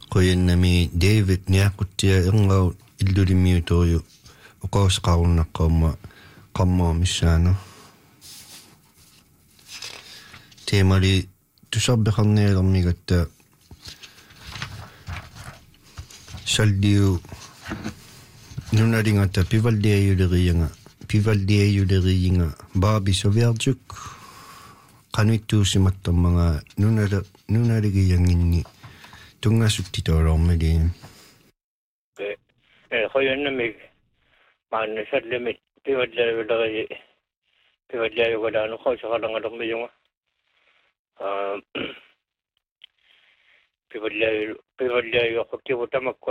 Qoyannami David niaquttia erngau illulimiutoriu uqausqarunnaqquumma qammaamissaanu teemali tusarbeqarnialermigatta salliu nunalingata pivalliayuleriinga Barbie Soviarjuk qanuittuusimattormanga nunaligiyanginni tungassuttitoorormali qoyannami maanna sallimit pivalliayugalaanu qausaqalangalermiyunga pivalliayu quttivutamakku